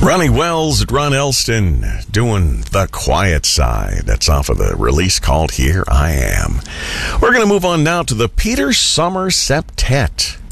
Ronnie Wells at Ron Elston doing The Quiet Side. That's off of the release called Here I Am. We're going to move on now to the Peter Sommer Septet.